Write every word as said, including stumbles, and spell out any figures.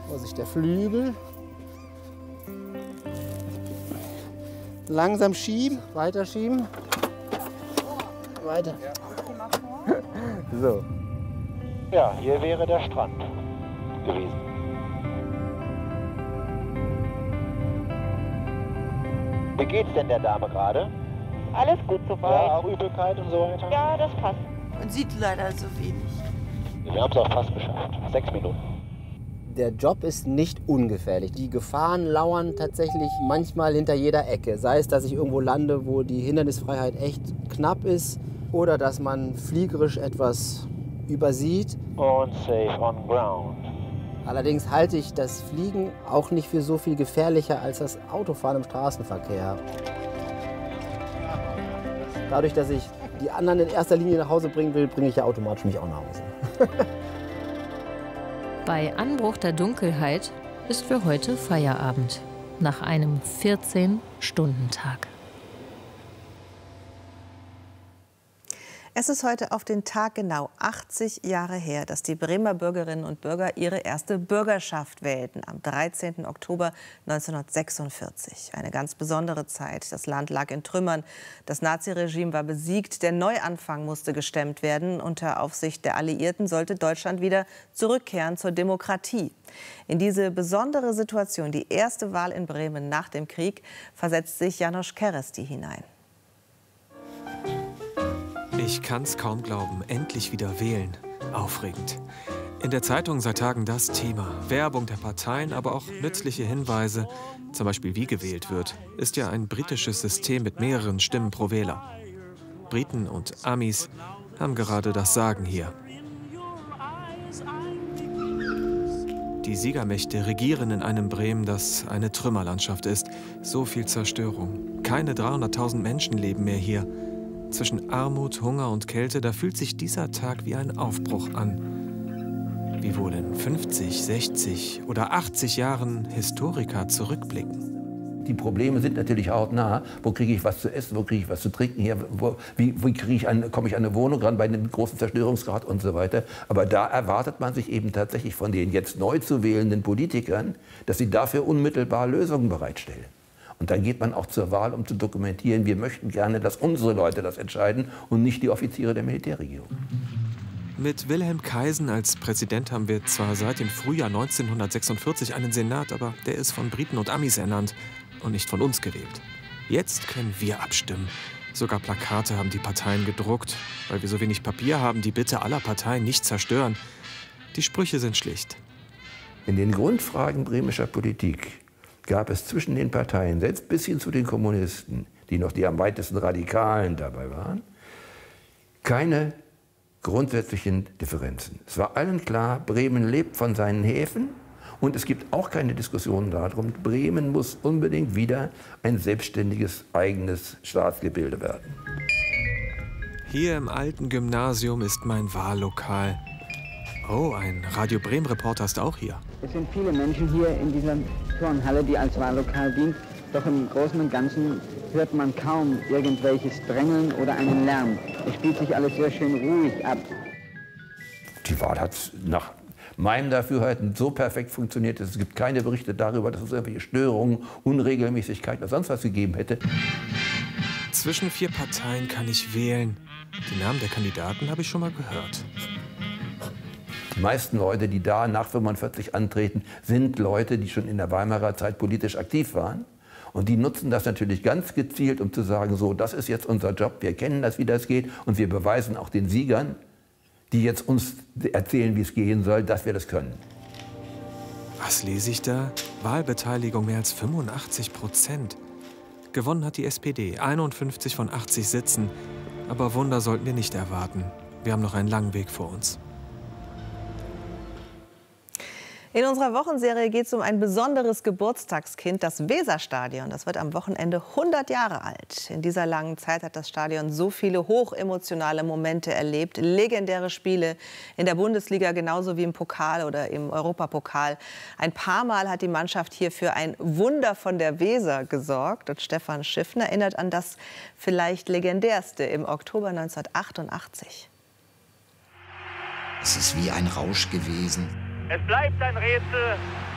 Vorsicht, der Flügel. Langsam schieben, weiter schieben. Weiter. So. Ja, hier wäre der Strand gewesen. Wie geht's denn der Dame gerade? Alles gut soweit. Ja, auch Übelkeit und so weiter? Ja, das passt. Man sieht leider so wenig. Wir haben es auch fast geschafft. Sechs Minuten. Der Job ist nicht ungefährlich. Die Gefahren lauern tatsächlich manchmal hinter jeder Ecke. Sei es, dass ich irgendwo lande, wo die Hindernisfreiheit echt knapp ist, oder dass man fliegerisch etwas übersieht. Und safe on ground. Allerdings halte ich das Fliegen auch nicht für so viel gefährlicher als das Autofahren im Straßenverkehr. Dadurch, dass ich die anderen in erster Linie nach Hause bringen will, bringe ich ja automatisch mich auch nach Hause. Bei Anbruch der Dunkelheit ist für heute Feierabend. Nach einem vierzehn-Stunden-Tag. Es ist heute auf den Tag genau achtzig Jahre her, dass die Bremer Bürgerinnen und Bürger ihre erste Bürgerschaft wählten, am dreizehnten Oktober neunzehnhundertsechsundvierzig. Eine ganz besondere Zeit. Das Land lag in Trümmern, das Naziregime war besiegt, der Neuanfang musste gestemmt werden. Unter Aufsicht der Alliierten sollte Deutschland wieder zurückkehren zur Demokratie. In diese besondere Situation, die erste Wahl in Bremen nach dem Krieg, versetzt sich János Kereszty hinein. Ich kann's kaum glauben, endlich wieder wählen. Aufregend. In der Zeitung seit Tagen das Thema. Werbung der Parteien, aber auch nützliche Hinweise. Zum Beispiel, wie gewählt wird. Ist ja ein britisches System mit mehreren Stimmen pro Wähler. Briten und Amis haben gerade das Sagen hier. Die Siegermächte regieren in einem Bremen, das eine Trümmerlandschaft ist. So viel Zerstörung. Keine dreihunderttausend Menschen leben mehr hier. Zwischen Armut, Hunger und Kälte, da fühlt sich dieser Tag wie ein Aufbruch an. Wie wohl in fünfzig, sechzig oder achtzig Jahren Historiker zurückblicken. Die Probleme sind natürlich hautnah. Wo kriege ich was zu essen, wo kriege ich was zu trinken, hier, wo, wie, wie kriege ich eine, komme ich an eine Wohnung ran bei dem großen Zerstörungsgrad und so weiter. Aber da erwartet man sich eben tatsächlich von den jetzt neu zu wählenden Politikern, dass sie dafür unmittelbar Lösungen bereitstellen. Und dann geht man auch zur Wahl, um zu dokumentieren, wir möchten gerne, dass unsere Leute das entscheiden und nicht die Offiziere der Militärregierung. Mit Wilhelm Kaisen als Präsident haben wir zwar seit dem Frühjahr neunzehnhundertsechsundvierzig einen Senat, aber der ist von Briten und Amis ernannt und nicht von uns gewählt. Jetzt können wir abstimmen. Sogar Plakate haben die Parteien gedruckt, weil wir so wenig Papier haben, die Bitte aller Parteien nicht zerstören. Die Sprüche sind schlicht. In den Grundfragen bremischer Politik gab es zwischen den Parteien, selbst bis hin zu den Kommunisten, die noch die am weitesten Radikalen dabei waren, keine grundsätzlichen Differenzen. Es war allen klar, Bremen lebt von seinen Häfen und es gibt auch keine Diskussionen darum, Bremen muss unbedingt wieder ein selbstständiges, eigenes Staatsgebilde werden. Hier im alten Gymnasium ist mein Wahllokal. Oh, ein Radio Bremen-Reporter ist auch hier. Es sind viele Menschen hier in dieser Turnhalle, die als Wahllokal dient. Doch im Großen und Ganzen hört man kaum irgendwelches Drängeln oder einen Lärm. Es spielt sich alles sehr schön ruhig ab. Die Wahl hat nach meinem Dafürhalten so perfekt funktioniert, dass es gibt keine Berichte darüber, dass es irgendwelche Störungen, Unregelmäßigkeiten oder sonst was gegeben hätte. Zwischen vier Parteien kann ich wählen. Die Namen der Kandidaten habe ich schon mal gehört. Die meisten Leute, die da nach fünfundvierzig antreten, sind Leute, die schon in der Weimarer Zeit politisch aktiv waren. Und die nutzen das natürlich ganz gezielt, um zu sagen, so, das ist jetzt unser Job, wir kennen das, wie das geht. Und wir beweisen auch den Siegern, die jetzt uns erzählen, wie es gehen soll, dass wir das können. Was lese ich da? Wahlbeteiligung mehr als fünfundachtzig Prozent. Gewonnen hat die S P D, einundfünfzig von achtzig Sitzen. Aber Wunder sollten wir nicht erwarten. Wir haben noch einen langen Weg vor uns. In unserer Wochenserie geht es um ein besonderes Geburtstagskind, das Weserstadion. Das wird am Wochenende hundert Jahre alt. In dieser langen Zeit hat das Stadion so viele hochemotionale Momente erlebt. Legendäre Spiele in der Bundesliga genauso wie im Pokal oder im Europapokal. Ein paar Mal hat die Mannschaft hier für ein Wunder von der Weser gesorgt. Und Stefan Schiffner erinnert an das vielleicht legendärste im Oktober neunzehnhundertachtundachtzig. Es ist wie ein Rausch gewesen. Es bleibt ein Rätsel,